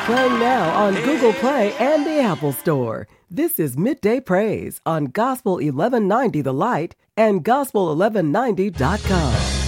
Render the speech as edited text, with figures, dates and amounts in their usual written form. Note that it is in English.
Playing now on Google Play and the Apple Store. This is Midday Praise on Gospel 1190 The Light and Gospel1190.com.